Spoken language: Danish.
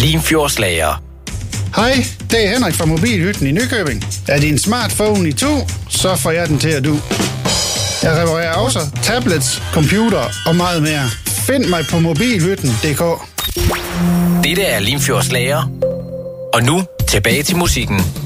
Limfjordslager. Hej, det er Henrik fra Mobilhytten i Nykøbing. Er din smartphone i to, så får jeg den til at du. Jeg reparerer også tablets, computer og meget mere. Find mig på mobilhytten.dk. Dette er Limfjordslager. Og nu tilbage til musikken.